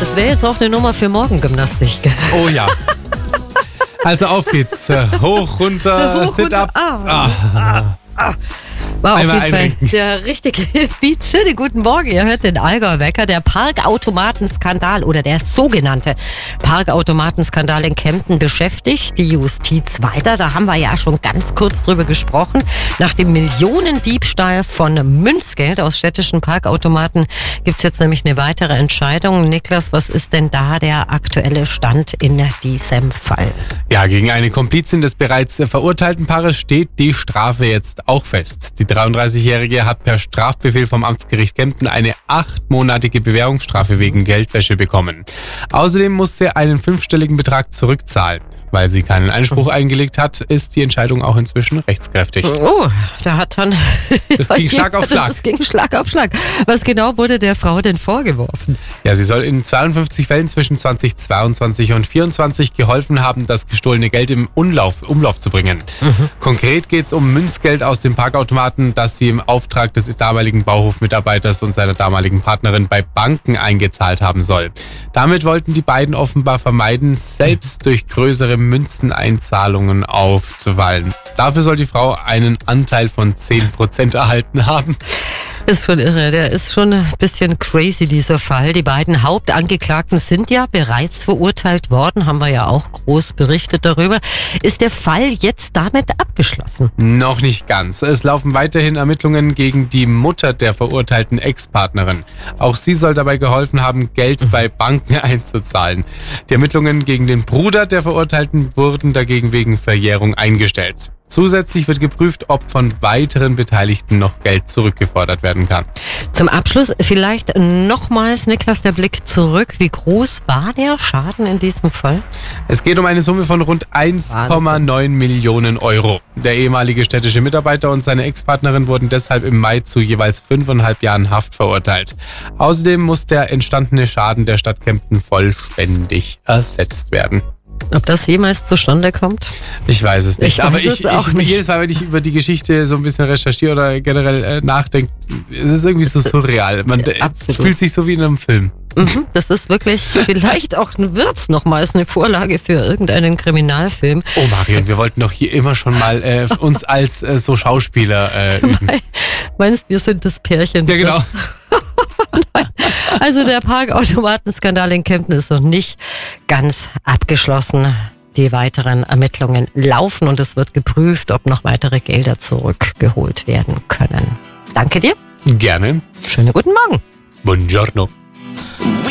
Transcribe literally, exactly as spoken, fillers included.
Das wäre jetzt auch eine Nummer für Morgengymnastik. Oh ja. Also auf geht's. Hoch, runter, Hoch, Sit-Ups. runter. Ah. Ah, ah. War auf Einmal jeden Fall einrenken. der richtige Beat. Schönen guten Morgen, ihr hört den Allgäuer Wecker. Der Parkautomatenskandal oder der sogenannte Parkautomatenskandal in Kempten beschäftigt die Justiz weiter. Da haben wir ja schon ganz kurz drüber gesprochen. Nach dem Millionendiebstahl von Münzgeld aus städtischen Parkautomaten gibt's jetzt nämlich eine weitere Entscheidung. Niklas, was ist denn da der aktuelle Stand in diesem Fall? Ja, gegen eine Komplizin des bereits verurteilten Paares steht die Strafe jetzt auch fest. Die dreiunddreißigjährige hat per Strafbefehl vom Amtsgericht Kempten eine achtmonatige Bewährungsstrafe wegen Geldwäsche bekommen. Außerdem muss sie einen fünfstelligen Betrag zurückzahlen. Weil sie keinen Einspruch eingelegt hat, ist die Entscheidung auch inzwischen rechtskräftig. Oh, da hat dann... Das ging Schlag auf Schlag. Das ging Schlag auf Schlag. Was genau wurde der Frau denn vorgeworfen? Ja, sie soll in zweiundfünfzig Fällen zwischen zweitausendzweiundzwanzig und vierundzwanzig geholfen haben, das gestohlene Geld im Umlauf, Umlauf zu bringen. Mhm. Konkret geht es um Münzgeld aus dem Parkautomaten, das sie im Auftrag des damaligen Bauhofmitarbeiters und seiner damaligen Partnerin bei Banken eingezahlt haben soll. Damit wollten die beiden offenbar vermeiden, selbst durch größere Münzeneinzahlungen aufzufallen. Dafür soll die Frau einen Anteil von zehn Prozent erhalten haben. Ist schon irre, der ist schon ein bisschen crazy, dieser Fall. Die beiden Hauptangeklagten sind ja bereits verurteilt worden, haben wir ja auch groß berichtet darüber. Ist der Fall jetzt damit abgeschlossen? Noch nicht ganz. Es laufen weiterhin Ermittlungen gegen die Mutter der verurteilten Ex-Partnerin. Auch sie soll dabei geholfen haben, Geld bei Banken einzuzahlen. Die Ermittlungen gegen den Bruder der Verurteilten wurden dagegen wegen Verjährung eingestellt. Zusätzlich wird geprüft, ob von weiteren Beteiligten noch Geld zurückgefordert werden kann. Zum Abschluss vielleicht nochmals, Niklas, der Blick zurück. Wie groß war der Schaden in diesem Fall? Es geht um eine Summe von rund eins Komma neun Millionen Euro. Der ehemalige städtische Mitarbeiter und seine Ex-Partnerin wurden deshalb im Mai zu jeweils fünfeinhalb Jahren Haft verurteilt. Außerdem muss der entstandene Schaden der Stadt Kempten vollständig ersetzt werden. Ob das jemals zustande kommt? Ich weiß es nicht. Ich aber weiß ich, es auch ich nicht. jedes Mal, wenn ich über die Geschichte so ein bisschen recherchiere oder generell äh, nachdenke, es ist irgendwie so surreal. Man Ja, äh, fühlt sich so wie in einem Film. Mhm, das ist wirklich vielleicht auch wird's nochmals eine Vorlage für irgendeinen Kriminalfilm. Oh Marion, wir wollten doch hier immer schon mal äh, uns als äh, so Schauspieler äh, üben. Meinst wir sind das Pärchen? Ja, genau. Das Also der Parkautomatenskandal in Kempten ist noch nicht ganz abgeschlossen. Die weiteren Ermittlungen laufen und es wird geprüft, ob noch weitere Gelder zurückgeholt werden können. Danke dir. Gerne. Schönen guten Morgen. Buongiorno.